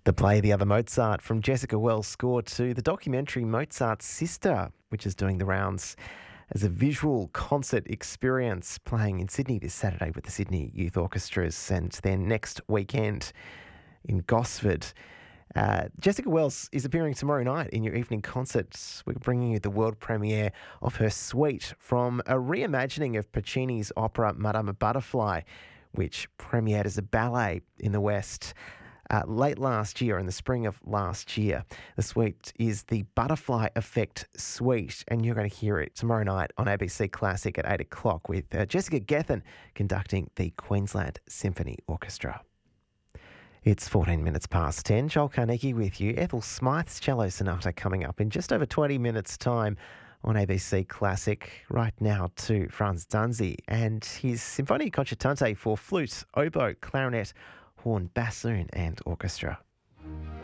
The play The Other Mozart from Jessica Wells score to the documentary Mozart's Sister, which is doing the rounds as a visual concert experience, playing in Sydney this Saturday with the Sydney Youth Orchestras and then next weekend in Gosford. Jessica Wells is appearing tomorrow night in your evening concert. We're bringing you the world premiere of her suite from a reimagining of Puccini's opera Madama Butterfly, which premiered as a ballet in the West late last year, in the spring of last year. The suite is the Butterfly Effect Suite, and you're going to hear it tomorrow night on ABC Classic at 8 o'clock with Jessica Gethin conducting the Queensland Symphony Orchestra. It's 14 minutes past 10. Joel Carnegie with you. Ethel Smythe's Cello Sonata coming up in just over 20 minutes' time on ABC Classic. Right now to Franz Danzi and his Sinfonia Concertante for flute, oboe, clarinet, horn, bassoon and orchestra.